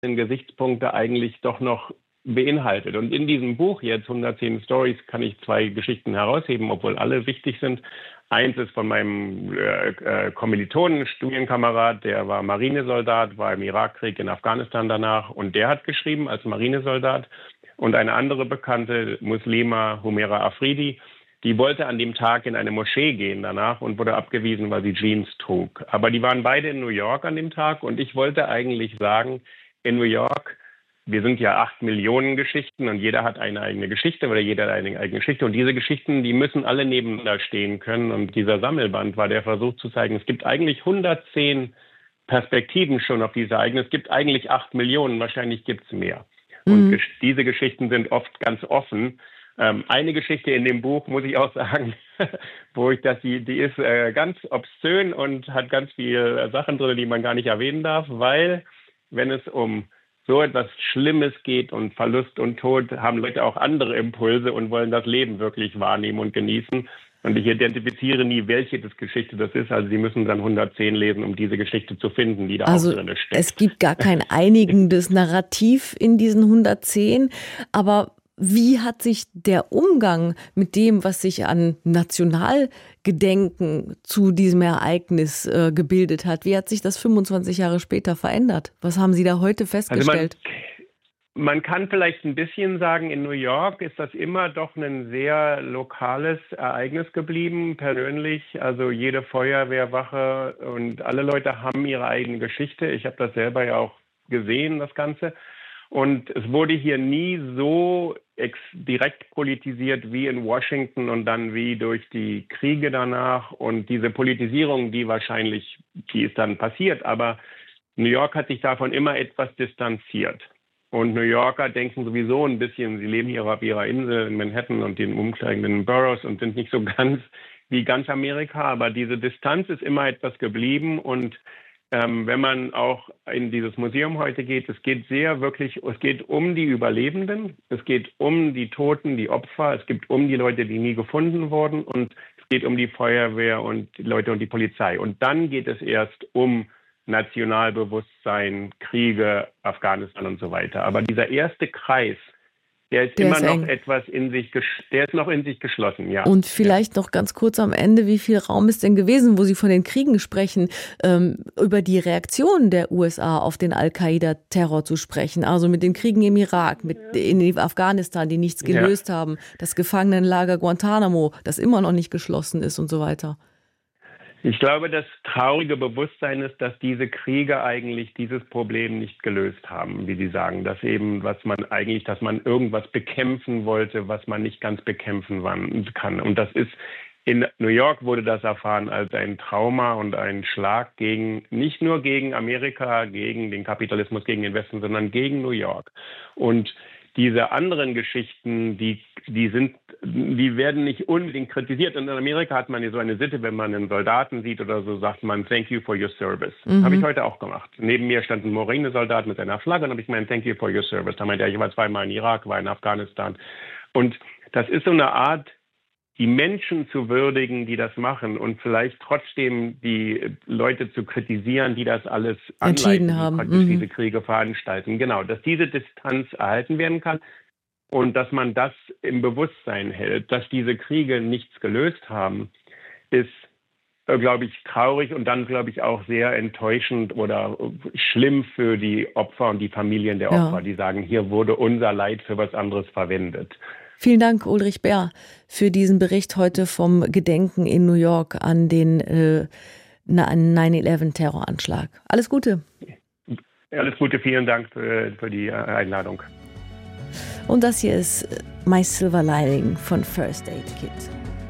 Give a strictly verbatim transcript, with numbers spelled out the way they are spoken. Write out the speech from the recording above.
Gesichtspunkte eigentlich doch noch beinhaltet. Und in diesem Buch jetzt hundertzehn Stories kann ich zwei Geschichten herausheben, obwohl alle wichtig sind. Eins ist von meinem äh, Kommilitonen, Studienkamerad, der war Marinesoldat, war im Irakkrieg in Afghanistan danach und der hat geschrieben als Marinesoldat. Und eine andere bekannte Muslima, Humaira Afridi, die wollte an dem Tag in eine Moschee gehen danach und wurde abgewiesen, weil sie Jeans trug. Aber die waren beide in New York an dem Tag und ich wollte eigentlich sagen, in New York, wir sind ja acht Millionen Geschichten und jeder hat eine eigene Geschichte oder jeder hat eine eigene Geschichte. Und diese Geschichten, die müssen alle nebeneinander stehen können. Und dieser Sammelband war der Versuch zu zeigen, es gibt eigentlich hundertzehn Perspektiven schon auf diese eigene. Es gibt eigentlich acht Millionen, wahrscheinlich gibt es mehr. Mhm. Und ges- diese Geschichten sind oft ganz offen. Ähm, eine Geschichte in dem Buch, muss ich auch sagen, wo ich das, die, die ist äh, ganz obszön und hat ganz viele Sachen drin, die man gar nicht erwähnen darf, weil wenn es um so etwas Schlimmes geht und Verlust und Tod, haben Leute auch andere Impulse und wollen das Leben wirklich wahrnehmen und genießen. Und ich identifiziere nie, welche das Geschichte das ist. Also Sie müssen dann hundertzehn lesen, um diese Geschichte zu finden, die da also auch drin steckt. Es gibt gar kein einigendes Narrativ in diesen hundertzehn, aber wie hat sich der Umgang mit dem, was sich an Nationalgedenken zu diesem Ereignis äh, gebildet hat, wie hat sich das fünfundzwanzig Jahre später verändert? Was haben Sie da heute festgestellt? Also man, man kann vielleicht ein bisschen sagen, in New York ist das immer doch ein sehr lokales Ereignis geblieben, persönlich. Also jede Feuerwehrwache und alle Leute haben ihre eigene Geschichte. Ich habe das selber ja auch gesehen, das Ganze. Und es wurde hier nie so ex- direkt politisiert wie in Washington und dann wie durch die Kriege danach. Und diese Politisierung, die wahrscheinlich, die ist dann passiert. Aber New York hat sich davon immer etwas distanziert. Und New Yorker denken sowieso ein bisschen, sie leben hier auf ihrer Insel in Manhattan und den umkleidenden Boroughs und sind nicht so ganz wie ganz Amerika. Aber diese Distanz ist immer etwas geblieben und Ähm, wenn man auch in dieses Museum heute geht, es geht sehr wirklich, es geht um die Überlebenden, es geht um die Toten, die Opfer, es geht um die Leute, die nie gefunden wurden und es geht um die Feuerwehr und die Leute und die Polizei. Und dann geht es erst um Nationalbewusstsein, Kriege, Afghanistan und so weiter. Aber dieser erste Kreis, der ist Der immer ist noch eng. etwas in sich, gesch- der ist noch in sich geschlossen, ja. Und vielleicht noch ganz kurz am Ende, wie viel Raum ist denn gewesen, wo Sie von den Kriegen sprechen, ähm, über die Reaktion der U S A auf den Al-Qaida-Terror zu sprechen? Also mit den Kriegen im Irak, mit in Afghanistan, die nichts gelöst Ja. haben, das Gefangenenlager Guantanamo, das immer noch nicht geschlossen ist und so weiter. Ich glaube, das traurige Bewusstsein ist, dass diese Kriege eigentlich dieses Problem nicht gelöst haben, wie Sie sagen. Dass eben, was man eigentlich, dass man irgendwas bekämpfen wollte, was man nicht ganz bekämpfen kann. Und das ist, in New York wurde das erfahren als ein Trauma und ein Schlag gegen, nicht nur gegen Amerika, gegen den Kapitalismus, gegen den Westen, sondern gegen New York. Und diese anderen Geschichten, die, die sind, die werden nicht unbedingt kritisiert. Und in Amerika hat man ja so eine Sitte, wenn man einen Soldaten sieht oder so, sagt man, thank you for your service. Mhm. Habe ich heute auch gemacht. Neben mir stand ein Marinesoldat mit seiner Flagge und habe ich gemeint, thank you for your service. Da meinte er, ich war zweimal in Irak, war in Afghanistan. Und das ist so eine Art, die Menschen zu würdigen, die das machen und vielleicht trotzdem die Leute zu kritisieren, die das alles Entschieden anleiten, haben. die praktisch Mhm. diese Kriege veranstalten. Genau, dass diese Distanz erhalten werden kann und dass man das im Bewusstsein hält, dass diese Kriege nichts gelöst haben, ist, äh, glaube ich, traurig und dann, glaube ich, auch sehr enttäuschend oder schlimm für die Opfer und die Familien der Opfer, Ja. die sagen, hier wurde unser Leid für was anderes verwendet. Vielen Dank, Ulrich Baer, für diesen Bericht heute vom Gedenken in New York an den äh, neun elf Terroranschlag. Alles Gute. Alles Gute, vielen Dank für, für die Einladung. Und das hier ist My Silver Lining von First Aid Kit.